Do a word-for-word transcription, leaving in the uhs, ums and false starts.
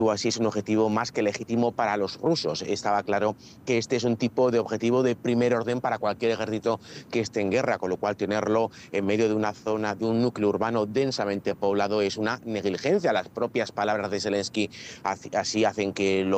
así es un objetivo más que legítimo para los rusos. Estaba claro que este es un tipo de objetivo de primer orden para cualquier ejército que esté en guerra, con lo cual tenerlo en medio de una zona, de un núcleo urbano densamente poblado es una negligencia. Las propias palabras de Zelensky así hacen que lo